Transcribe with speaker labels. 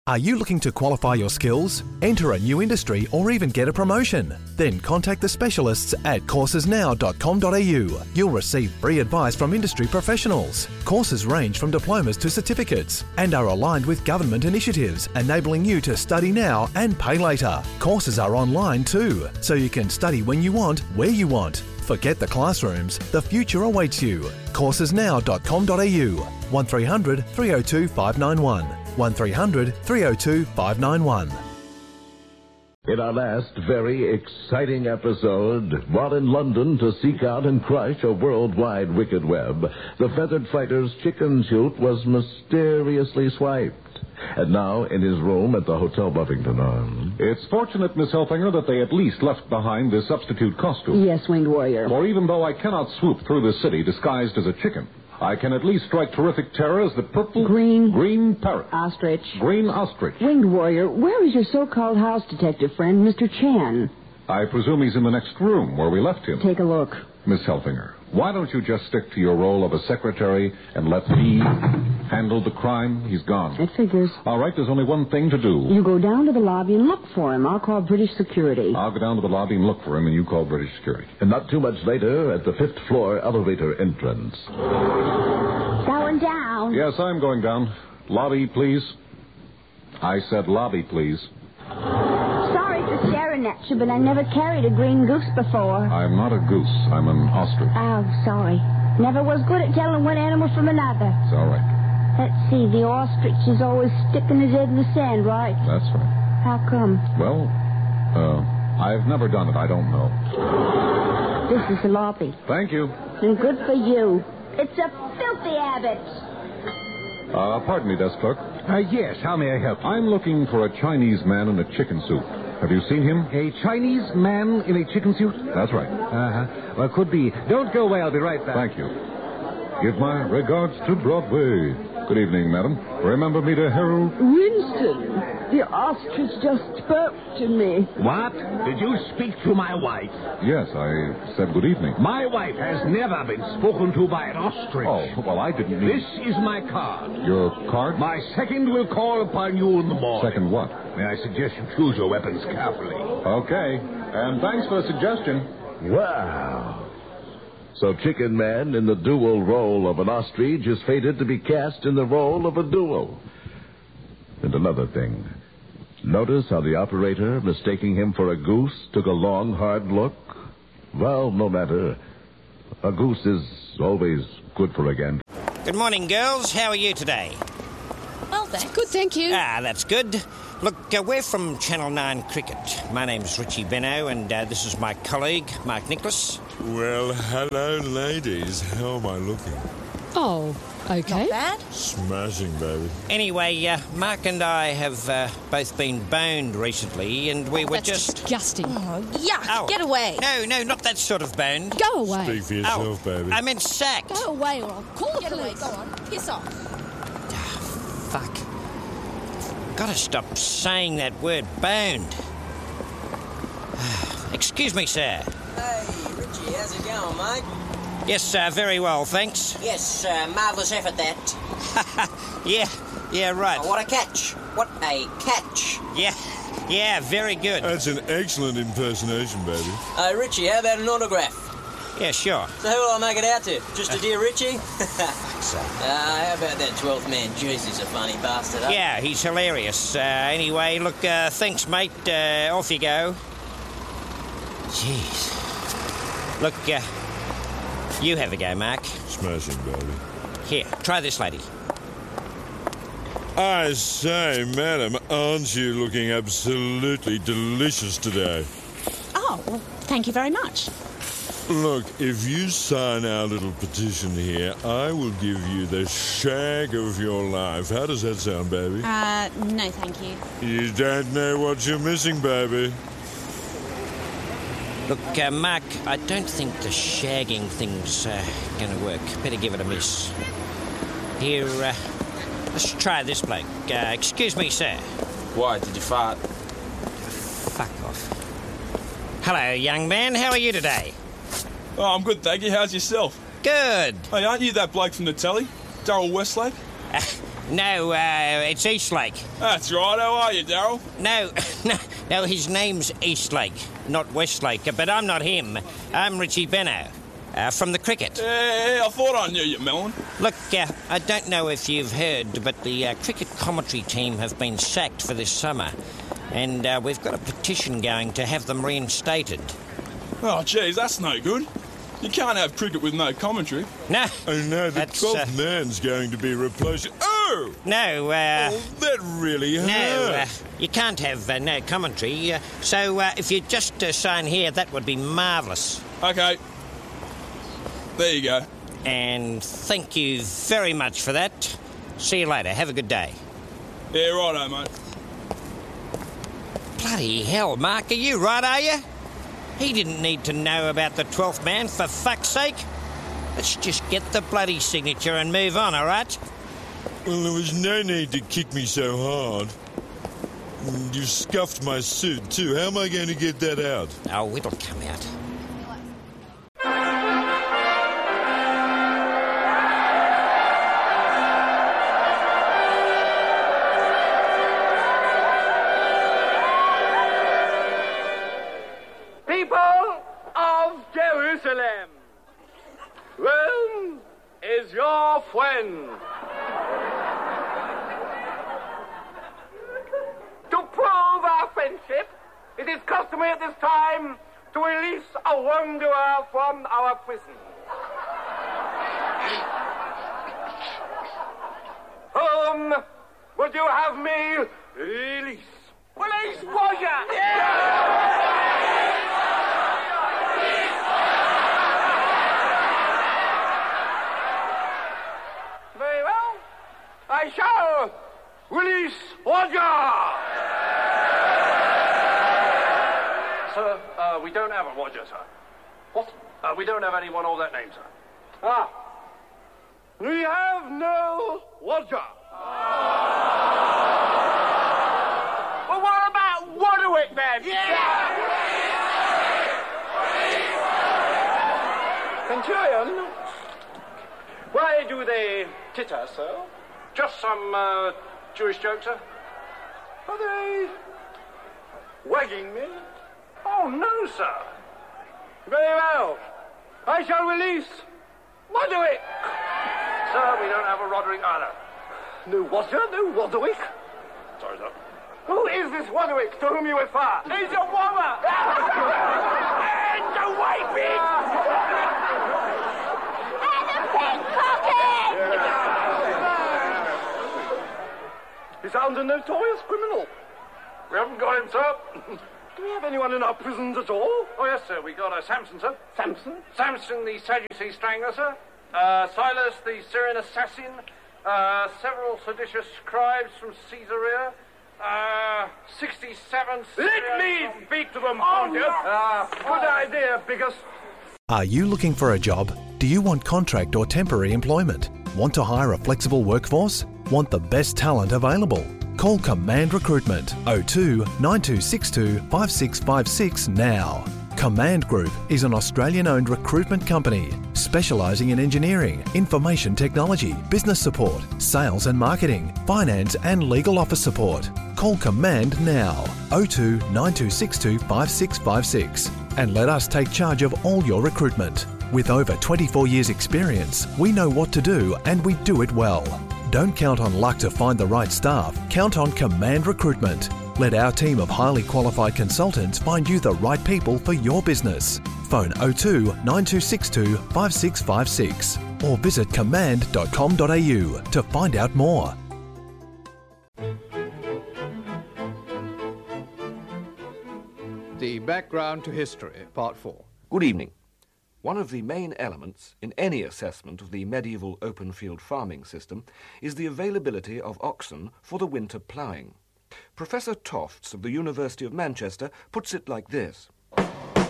Speaker 1: Are you looking to qualify your skills, enter a new industry, or even get a promotion? Then contact the specialists at coursesnow.com.au. You'll receive free advice from industry professionals. Courses range from diplomas to certificates and are aligned with government initiatives, enabling you to study now and pay later. Courses are online too, so you can study when you want, where you want. Forget the classrooms, the future awaits you. Coursesnow.com.au 1300 302 591 1300 302 591.
Speaker 2: In our last very exciting episode, while in London to seek out and crush a worldwide wicked web, the feathered fighter's chicken suit was mysteriously swiped. And now, in his room at the Hotel Buffington Arms.
Speaker 3: It's fortunate, Miss Helfinger, that they at least left behind this substitute costume.
Speaker 4: Yes, Winged Warrior.
Speaker 3: For even though I cannot swoop through the city disguised as a chicken, I can at least strike terrific terror as the purple... Green parrot.
Speaker 4: Ostrich.
Speaker 3: Green ostrich.
Speaker 4: Winged Warrior, where is your so-called house detective friend, Mr. Chan?
Speaker 3: I presume he's in the next room where we left him.
Speaker 4: Take a look.
Speaker 3: Miss Helfinger, why don't you just stick to your role of a secretary and let me handle the crime? He's gone.
Speaker 4: It figures.
Speaker 3: All right, there's only one thing to do.
Speaker 4: You go down to the lobby and look for him. I'll call British security.
Speaker 3: I'll go down to the lobby and look for him, and you call British security.
Speaker 2: And not too much later, at the 5th floor elevator entrance.
Speaker 5: Going down.
Speaker 3: Yes, I'm going down. Lobby, please. I said lobby, please.
Speaker 5: Sorry for staring at you, but I never carried a green goose before.
Speaker 3: I'm not a goose. I'm an ostrich.
Speaker 5: Oh, sorry. Never was good at telling one animal from another.
Speaker 3: It's all right.
Speaker 5: Let's see, the ostrich is always sticking his head in the sand, right?
Speaker 3: That's right.
Speaker 5: How come?
Speaker 3: Well, I've never done it. I don't know.
Speaker 5: This is the lobby.
Speaker 3: Thank you.
Speaker 5: And good for you. It's a filthy habit.
Speaker 3: Pardon me, desk clerk.
Speaker 6: Yes, how may I help you?
Speaker 3: I'm looking for a Chinese man in a chicken suit. Have you seen him?
Speaker 6: A Chinese man in a chicken suit?
Speaker 3: That's right.
Speaker 6: Uh-huh. Well, could be. Don't go away. I'll be right back.
Speaker 3: Thank you. Give my regards to Broadway. Good evening, madam. Remember me to Harold?
Speaker 4: Winston, the ostrich just spoke to me.
Speaker 6: What? Did you speak to my wife?
Speaker 3: Yes, I said good evening.
Speaker 6: My wife has never been spoken to by an ostrich.
Speaker 3: Oh, well, I didn't mean...
Speaker 6: This is my card.
Speaker 3: Your card?
Speaker 6: My second will call upon you in the morning.
Speaker 3: Second what?
Speaker 6: May I suggest you choose your weapons carefully?
Speaker 3: Okay. And thanks for the suggestion.
Speaker 2: Wow. So Chicken Man, in the dual role of an ostrich, is fated to be cast in the role of a duel. And another thing. Notice how the operator, mistaking him for a goose, took a long, hard look? Well, no matter. A goose is always good for a gander.
Speaker 7: Good morning, girls. How are you today?
Speaker 8: Well, thanks.
Speaker 9: Good, thank you.
Speaker 7: That's good. Look, we're from Channel 9 Cricket. My name's Richie Benno, and this is my colleague, Mark Nicholas.
Speaker 10: Well, hello, ladies. How am I looking?
Speaker 9: Oh, okay.
Speaker 8: Not bad.
Speaker 10: Smashing, baby.
Speaker 7: Anyway, Mark and I have both been boned recently, and we were
Speaker 9: That's
Speaker 7: just...
Speaker 9: disgusting.
Speaker 8: Oh, yuck.
Speaker 7: Oh.
Speaker 8: Get away.
Speaker 7: No, not that sort of bone.
Speaker 9: Go away.
Speaker 10: Speak for yourself, baby.
Speaker 7: I meant sacked.
Speaker 9: Go away or I'll call the
Speaker 8: Get away.
Speaker 9: police.
Speaker 8: Go on. Piss off.
Speaker 7: Fuck. Gotta stop saying that word, boned. Excuse me, sir.
Speaker 11: Hey, Richie, how's it going, mate?
Speaker 7: Yes, very well, thanks.
Speaker 11: Yes, marvellous effort, that.
Speaker 7: Yeah, right.
Speaker 11: Oh, what a catch. What a catch.
Speaker 7: Yeah, very good.
Speaker 10: That's an excellent impersonation, baby.
Speaker 11: Richie, how about an autograph?
Speaker 7: Yeah, sure.
Speaker 11: So who will I make it out to? Just a dear Richie? How about that 12th man? Jeez, he's a funny bastard, huh?
Speaker 7: Yeah, he's hilarious. Anyway, look, thanks, mate. Off you go. Jeez. Look, you have a go, Mark.
Speaker 10: Smashing, baby.
Speaker 7: Here, try this, lady.
Speaker 10: I say, madam, aren't you looking absolutely delicious today?
Speaker 8: Oh, well, thank you very much.
Speaker 10: Look, if you sign our little petition here, I will give you the shag of your life. How does that sound, baby?
Speaker 8: No, thank you.
Speaker 10: You don't know what you're missing, baby.
Speaker 7: Look, Mark, I don't think the shagging thing's going to work. Better give it a miss. Here, let's try this bloke. Excuse me, sir.
Speaker 11: Why, did you fart?
Speaker 7: Fuck off. Hello, young man. How are you today?
Speaker 12: Oh, I'm good, thank you. How's yourself?
Speaker 7: Good.
Speaker 12: Hey, aren't you that bloke from the telly? Darryl Westlake?
Speaker 7: No, it's Eastlake.
Speaker 12: That's right. How are you, Daryl?
Speaker 7: No, his name's Eastlake, not Westlake. But I'm not him. I'm Richie Benno, from the cricket.
Speaker 12: I thought I knew you, Melon.
Speaker 7: Look, I don't know if you've heard, but the cricket commentary team have been sacked for this summer. And we've got a petition going to have them reinstated.
Speaker 12: Oh, geez, that's no good. You can't have cricket with no commentary.
Speaker 7: No.
Speaker 10: Oh, no, the 12th man's going to be replaced. Oh!
Speaker 7: No,
Speaker 10: that really hurt.
Speaker 7: No, you can't have no commentary. So if you just sign here, that would be marvellous.
Speaker 12: OK. There you go.
Speaker 7: And thank you very much for that. See you later. Have a good day.
Speaker 12: Yeah, righto, mate.
Speaker 7: Bloody hell, Mark, are you right, are you? He didn't need to know about the 12th man, for fuck's sake. Let's just get the bloody signature and move on, all right?
Speaker 10: Well, there was no need to kick me so hard. You scuffed my suit, too. How am I going to get that out?
Speaker 7: Oh, it'll come out.
Speaker 13: Jerusalem, Rome is your friend. To prove our friendship, it is customary at this time to release a wanderer from our prison. Whom would you have me release? Release Roger! Yeah! Very well. I shall release Roger! Sir, we don't have a Roger, sir. What? We don't have anyone of that name, sir. Ah. We have no Roger. Well, what about Roderick, then? Yeah! Centurion, why do they titter, sir? Just some Jewish joke, sir. Are they wagging me? Oh, no, sir. Very well. I shall release Roderick. Sir, we don't have a Roderick either. No Roger, no Roderick? Sorry, sir. Who is this Roderick to whom you refer? He's a woman! And a wiping!
Speaker 5: And a pickpocket!
Speaker 13: He sounds a notorious criminal. We haven't got him, sir. Do we have anyone in our prisons at all? Oh, yes, sir. We got Samson, sir. Samson? Samson, the Sadducee strangler, sir. Silas, the Syrian assassin. Several seditious scribes from Caesarea. 67... Let me speak to them, Pontius. Good idea, Biggus.
Speaker 1: Are you looking for a job? Do you want contract or temporary employment? Want to hire a flexible workforce? Want the best talent available? Call Command Recruitment 02 9262 5656 now. Command Group is an Australian-owned recruitment company specialising in engineering, information technology, business support, sales and marketing, finance and legal office support. Call Command now 02 9262 5656 and let us take charge of all your recruitment. With over 24 years experience, we know what to do and we do it well. Don't count on luck to find the right staff. Count on Command Recruitment. Let our team of highly qualified consultants find you the right people for your business. Phone 02 9262 5656 or visit command.com.au to find out more.
Speaker 14: The Background to History, Part 4.
Speaker 15: Good evening. One of the main elements in any assessment of the medieval open-field farming system is the availability of oxen for the winter ploughing. Professor Tofts of the University of Manchester puts it like this.